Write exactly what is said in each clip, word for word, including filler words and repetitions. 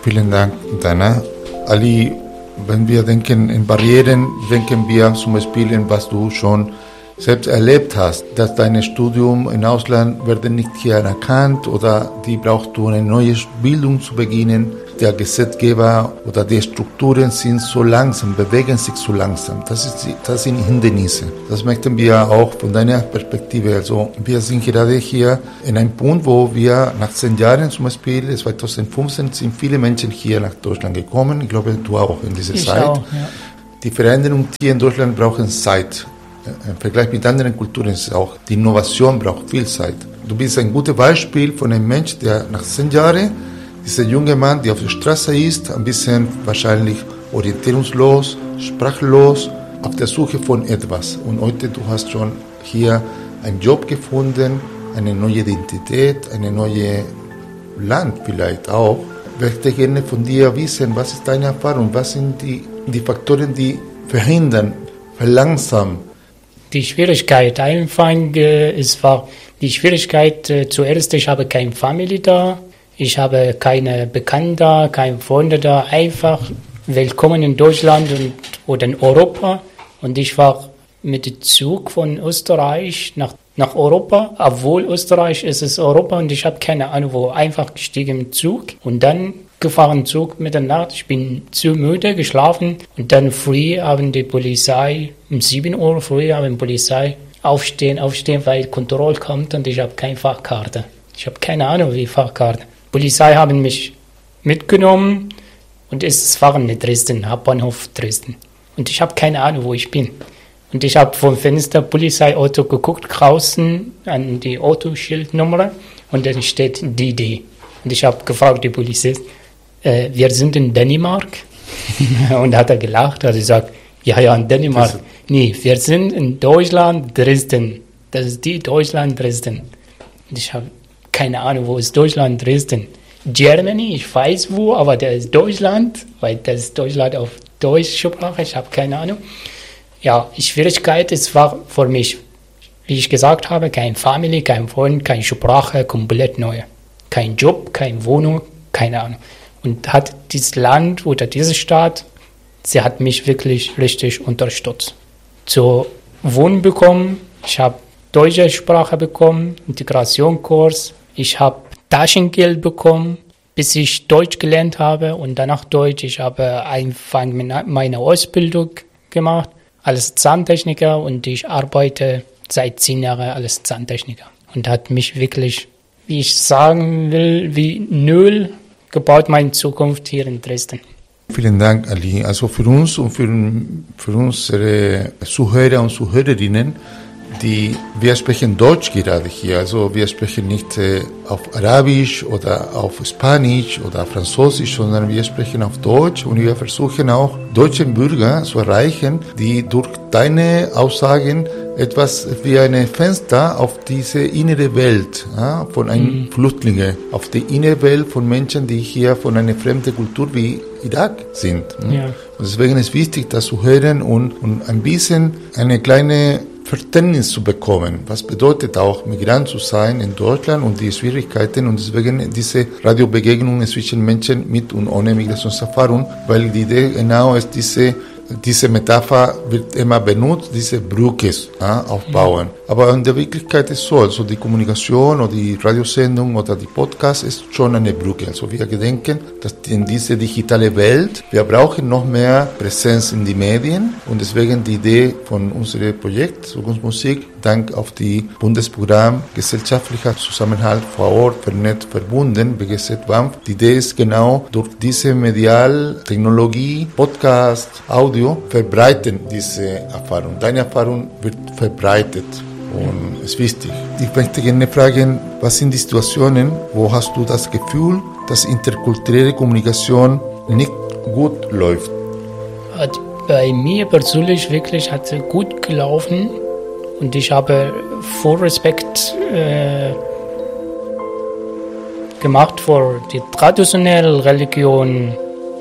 Vielen Dank, Dana. Ali, wenn wir denken in Barrieren, denken wir zum Beispiel in was du schon selbst erlebt hast, dass dein Studium im Ausland wird nicht hier anerkannt oder die brauchst du eine neue Bildung zu beginnen. Der Gesetzgeber oder die Strukturen sind so langsam, bewegen sich so langsam. Das, ist, das sind Hindernisse. Das möchten wir auch von deiner Perspektive. Also wir sind gerade hier in einem Punkt, wo wir nach zehn Jahren zum Beispiel, zweitausendfünfzehn, sind viele Menschen hier nach Deutschland gekommen. Ich glaube, du auch in dieser ich Zeit. Auch, ja. Die Veränderungen hier in Deutschland brauchen Zeit. Im Vergleich mit anderen Kulturen ist auch, die Innovation braucht viel Zeit. Du bist ein gutes Beispiel von einem Menschen, der nach zehn Jahren, dieser junge Mann, der auf der Straße ist, ein bisschen wahrscheinlich orientierungslos, sprachlos, auf der Suche von etwas. Und heute, du hast schon hier einen Job gefunden, eine neue Identität, eine neue Land vielleicht auch. Ich möchte gerne von dir wissen, was ist deine Erfahrung, was sind die, die Faktoren, die verhindern, verlangsamen. Die Schwierigkeit einfach, äh, es war die Schwierigkeit, äh, zuerst, ich habe keine Familie da, ich habe keine Bekannten da, keine Freunde da, einfach willkommen in Deutschland und, oder in Europa. Und ich war mit dem Zug von Österreich nach, nach Europa, obwohl Österreich ist es Europa und ich habe keine Ahnung wo, einfach gestiegen im Zug und dann gefahren Zug mit der Nacht. Ich bin zu müde, geschlafen und dann früh haben die Polizei, um sieben Uhr früh haben die Polizei aufstehen, aufstehen, weil Kontrolle kommt und ich habe keine Fahrkarte. Ich habe keine Ahnung wie Fahrkarte. Die Polizei haben mich mitgenommen und es waren in Dresden, Hauptbahnhof Dresden. Und ich habe keine Ahnung, wo ich bin. Und ich habe vom Fenster Polizeiauto geguckt, draußen an die Autoschildnummer und dann steht D D. Und ich habe gefragt, die Polizist, äh, wir sind in Dänemark. Und hat er gelacht, hat gesagt, ja, ja, in Dänemark. Nee, wir sind in Deutschland, Dresden. Das ist die Deutschland, Dresden. Und ich habe keine Ahnung, wo ist Deutschland, Dresden. Germany, ich weiß wo, aber das ist Deutschland, weil das ist Deutschland auf deutsche Sprache, ich habe keine Ahnung. Ja, die Schwierigkeit ist, war für mich, wie ich gesagt habe, keine Familie, kein Freund, keine Sprache, komplett neu. Kein Job, keine Wohnung, keine Ahnung. Und hat dieses Land oder diese Stadt, sie hat mich wirklich richtig unterstützt. Zu Wohnen bekommen, ich habe deutsche Sprache bekommen, Integrationskurs, ich habe Taschengeld bekommen, bis ich Deutsch gelernt habe und danach Deutsch. Ich habe einfach meine Ausbildung gemacht als Zahntechniker und ich arbeite seit zehn Jahren als Zahntechniker. Und hat mich wirklich, wie ich sagen will, wie null gebaut, meine Zukunft hier in Dresden. Vielen Dank, Ali. Also für uns und für, für unsere Zuhörer und Zuhörerinnen, die, wir sprechen Deutsch gerade hier, also wir sprechen nicht äh, auf Arabisch oder auf Spanisch oder Französisch, sondern wir sprechen auf Deutsch und wir versuchen auch deutsche Bürger zu erreichen, die durch deine Aussagen etwas wie ein Fenster auf diese innere Welt ja, von einem mhm. Flüchtlinge, auf die innere Welt von Menschen, die hier von einer fremden Kultur wie Irak sind. Ja. Und deswegen ist wichtig, das zu hören und, und ein bisschen eine kleine Verständnis zu bekommen. Was bedeutet auch, Migrant zu sein in Deutschland und die Schwierigkeiten und deswegen diese Radiobegegnungen zwischen Menschen mit und ohne Migrationserfahrung, weil die Idee genau ist, diese Diese Metapher wird immer benutzt, diese Brücke ja, aufbauen. Mhm. Aber in der Wirklichkeit ist es so, also die Kommunikation oder die Radiosendung oder die Podcast ist schon eine Brücke. Also wir gedenken, dass in diese digitale Welt, wir brauchen noch mehr Präsenz in die Medien und deswegen die Idee von unserem Projekt Zukunftsmusik, dank auf die Bundesprogramm Gesellschaftlicher Zusammenhalt vor Ort, vernetzt, verbunden, B G Z B A M F. Die Idee ist genau durch diese Medial-Technologie, Podcast, Audio, verbreiten diese Erfahrung. Deine Erfahrung wird verbreitet und ist wichtig. Ich möchte gerne fragen, was sind die Situationen, wo hast du das Gefühl, dass interkulturelle Kommunikation nicht gut läuft? Bei mir persönlich wirklich hat es gut gelaufen und ich habe voll Respekt äh, gemacht vor die traditionelle Religion.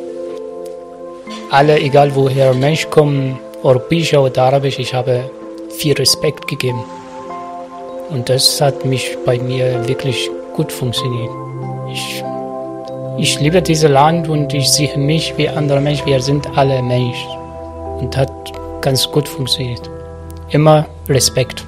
Alle, egal woher Mensch kommt, europäisch oder arabisch, ich habe viel Respekt gegeben. Und das hat mich bei mir wirklich gut funktioniert. Ich, ich liebe dieses Land und ich sehe mich wie andere Menschen. Wir sind alle Menschen. Und hat ganz gut funktioniert. Immer Respekt.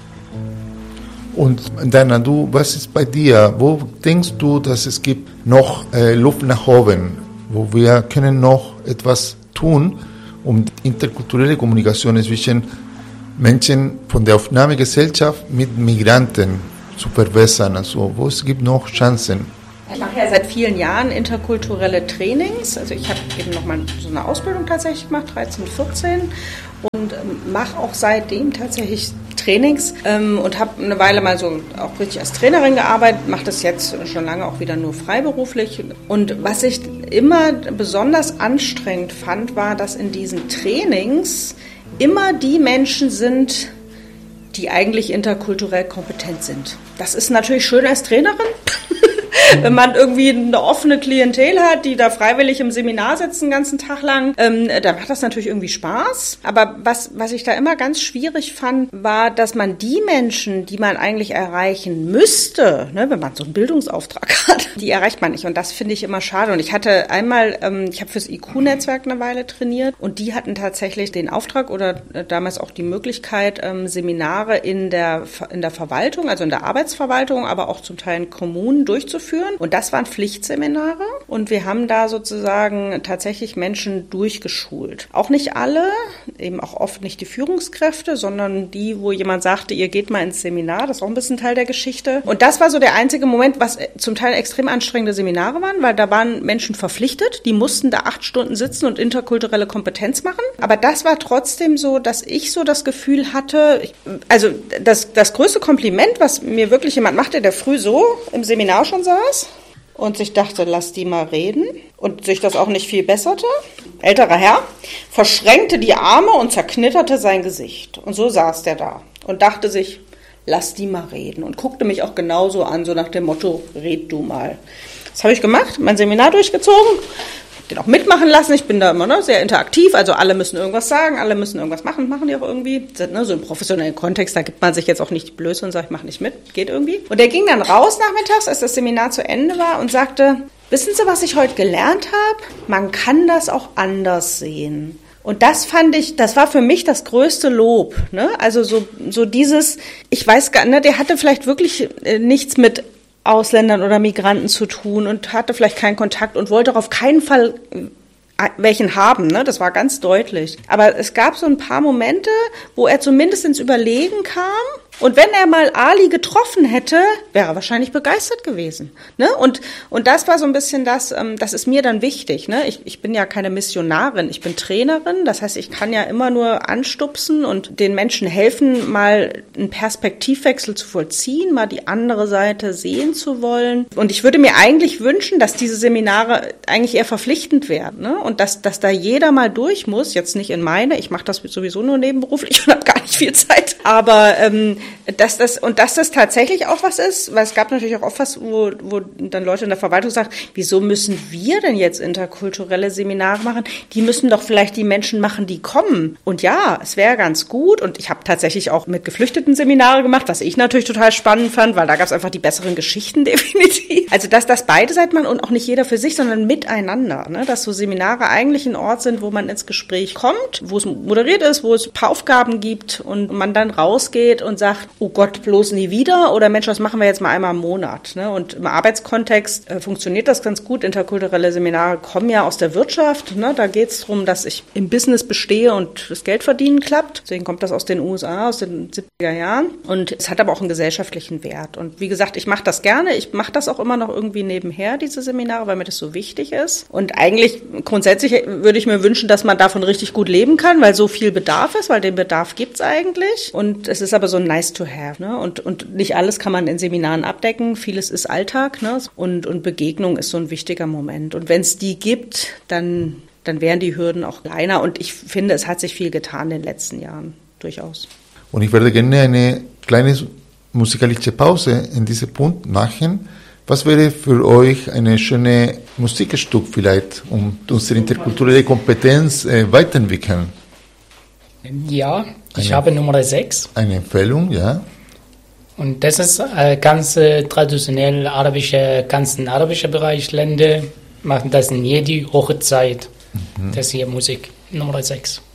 Und Dana, du, was ist bei dir? Wo denkst du, dass es gibt noch äh, Luft nach oben, wo wir können noch etwas tun, um interkulturelle Kommunikation zwischen Menschen von der Aufnahmegesellschaft mit Migranten zu verbessern? Also wo es gibt noch Chancen? Ich mache ja seit vielen Jahren interkulturelle Trainings. Also ich habe eben nochmal so eine Ausbildung tatsächlich gemacht, dreizehn, vierzehn. Und ähm, mache auch seitdem tatsächlich Trainings ähm, und habe eine Weile mal so auch richtig als Trainerin gearbeitet, mache das jetzt schon lange auch wieder nur freiberuflich. Und was ich immer besonders anstrengend fand, war, dass in diesen Trainings immer die Menschen sind, die eigentlich interkulturell kompetent sind. Das ist natürlich schön als Trainerin, wenn man irgendwie eine offene Klientel hat, die da freiwillig im Seminar sitzt den ganzen Tag lang, ähm, dann macht das natürlich irgendwie Spaß. Aber was, was ich da immer ganz schwierig fand, war, dass man die Menschen, die man eigentlich erreichen müsste, ne, wenn man so einen Bildungsauftrag hat, die erreicht man nicht. Und das finde ich immer schade. Und ich hatte einmal, ähm, ich habe fürs I Q-Netzwerk eine Weile trainiert und die hatten tatsächlich den Auftrag oder äh, damals auch die Möglichkeit, ähm, Seminare in der, in der Verwaltung, also in der Arbeitsverwaltung, aber auch zum Teil in Kommunen durchzuführen. Und das waren Pflichtseminare und wir haben da sozusagen tatsächlich Menschen durchgeschult. Auch nicht alle, eben auch oft nicht die Führungskräfte, sondern die, wo jemand sagte, ihr geht mal ins Seminar, das ist auch ein bisschen Teil der Geschichte. Und das war so der einzige Moment, was zum Teil extrem anstrengende Seminare waren, weil da waren Menschen verpflichtet, die mussten da acht Stunden sitzen und interkulturelle Kompetenz machen. Aber das war trotzdem so, dass ich so das Gefühl hatte, ich, also das, das größte Kompliment, was mir wirklich jemand machte, der früh so im Seminar schon saß, und sich dachte, lass die mal reden und sich das auch nicht viel besserte. Älterer Herr verschränkte die Arme und zerknitterte sein Gesicht. Und so saß der da und dachte sich, lass die mal reden und guckte mich auch genauso an, so nach dem Motto, red du mal. Das habe ich gemacht, mein Seminar durchgezogen, den auch mitmachen lassen. Ich bin da immer ne, sehr interaktiv, also alle müssen irgendwas sagen, alle müssen irgendwas machen, machen die auch irgendwie. Ne, so im professionellen Kontext, da gibt man sich jetzt auch nicht blöd und sagt, ich mache nicht mit, geht irgendwie. Und der ging dann raus nachmittags, als das Seminar zu Ende war und sagte, wissen Sie, was ich heute gelernt habe? Man kann das auch anders sehen. Und das fand ich, das war für mich das größte Lob, ne? Also so, so dieses, ich weiß gar nicht, der hatte vielleicht wirklich äh, nichts mit Ausländern oder Migranten zu tun und hatte vielleicht keinen Kontakt und wollte auch auf keinen Fall welchen haben, ne? Das war ganz deutlich. Aber es gab so ein paar Momente, wo er zumindest ins Überlegen kam. Und wenn er mal Ali getroffen hätte, wäre er wahrscheinlich begeistert gewesen. Ne? Und, und das war so ein bisschen das, ähm, das ist mir dann wichtig. Ne? Ich, ich bin ja keine Missionarin, ich bin Trainerin. Das heißt, ich kann ja immer nur anstupsen und den Menschen helfen, mal einen Perspektivwechsel zu vollziehen, mal die andere Seite sehen zu wollen. Und ich würde mir eigentlich wünschen, dass diese Seminare eigentlich eher verpflichtend werden. Ne? Und dass, dass da jeder mal durch muss, jetzt nicht in meine, ich mache das sowieso nur nebenberuflich und habe gar nicht viel Zeit, aber ähm, dass das und dass das tatsächlich auch was ist, weil es gab natürlich auch oft was, wo, wo dann Leute in der Verwaltung sagen, wieso müssen wir denn jetzt interkulturelle Seminare machen? Die müssen doch vielleicht die Menschen machen, die kommen. Und ja, es wäre ganz gut und ich habe tatsächlich auch mit Geflüchteten Seminare gemacht, was ich natürlich total spannend fand, weil da gab es einfach die besseren Geschichten definitiv. Also dass das beide Seiten machen und auch nicht jeder für sich, sondern miteinander, ne? Dass so Seminare eigentlich ein Ort sind, wo man ins Gespräch kommt, wo es moderiert ist, wo es ein paar Aufgaben gibt und man dann rausgeht und sagt, oh Gott, bloß nie wieder oder Mensch, das machen wir jetzt mal einmal im Monat. Ne? Und im Arbeitskontext äh, funktioniert das ganz gut. Interkulturelle Seminare kommen ja aus der Wirtschaft. Ne? Da geht es darum, dass ich im Business bestehe und das Geld verdienen klappt. Deswegen kommt das aus den U S A, aus den siebziger Jahren. Und es hat aber auch einen gesellschaftlichen Wert. Und wie gesagt, ich mache das gerne. Ich mache das auch immer noch irgendwie nebenher, diese Seminare, weil mir das so wichtig ist. Und eigentlich grundsätzlich würde ich mir wünschen, dass man davon richtig gut leben kann, weil so viel Bedarf ist, weil den Bedarf gibt's eigentlich. Und es ist aber so ein nice to have, ne? Und, und nicht alles kann man in Seminaren abdecken. Vieles ist Alltag, ne? Und, und Begegnung ist so ein wichtiger Moment. Und wenn es die gibt, dann, dann wären die Hürden auch kleiner. Und ich finde, es hat sich viel getan in den letzten Jahren, durchaus. Und ich würde gerne eine kleine musikalische Pause in diesem Punkt machen. Was wäre für euch eine schöne Musikstück vielleicht, um unsere interkulturelle Kompetenz äh, weiterentwickeln? Ja, ich eine, habe Nummer sechs. Eine Empfehlung, ja. Und das ist äh, ganz äh, traditionell arabische, ganzen arabische Bereich, Länder. machen das in jede Hochzeit. Mhm. Das hier Musik Nummer sechs.